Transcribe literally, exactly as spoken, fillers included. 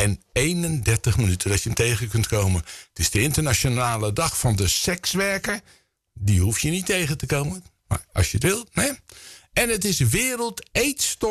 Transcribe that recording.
en eenendertig minuten dat je hem tegen kunt komen. Het is de internationale dag van de sekswerker. Die hoef je niet tegen te komen. Maar als je het wilt, hè? En het is Wereld Eetstoornissen